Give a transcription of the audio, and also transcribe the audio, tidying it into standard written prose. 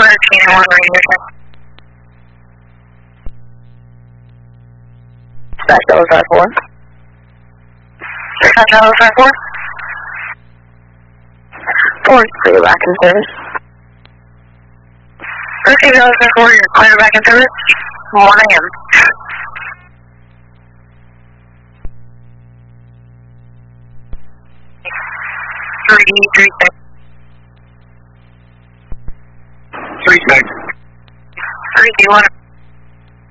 1 radio check. Dispatch 054. Dispatch 054. 4-3 back in service. Receive 054, you're clear back in service. 1 a.m. 36. 36. 321.